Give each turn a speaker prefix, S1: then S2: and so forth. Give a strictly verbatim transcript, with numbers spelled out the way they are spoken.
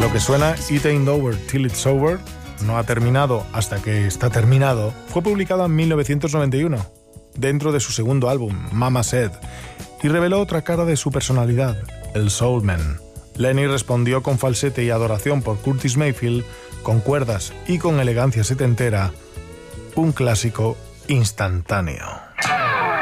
S1: Lo que suena It Ain't Over Till It's Over, no ha terminado hasta que está terminado, fue publicado en mil novecientos noventa y uno, dentro de su segundo álbum, Mama Said, y reveló otra cara de su personalidad, el Soul Man. Lenny respondió con falsete y adoración por Curtis Mayfield, con cuerdas y con elegancia setentera, un clásico instantáneo.